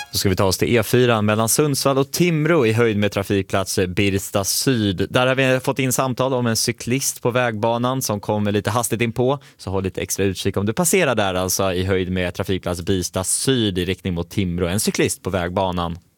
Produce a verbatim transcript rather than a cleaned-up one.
Då ska vi ta oss till E fyra mellan Sundsvall och Timrå i höjd med trafikplats Birsta Syd. Där har vi fått in samtal om en cyklist på vägbanan som kommer lite hastigt in på. Så håll lite extra utkik om du passerar där, alltså i höjd med trafikplats Birsta Syd i riktning mot Timrå. En cyklist på vägbanan.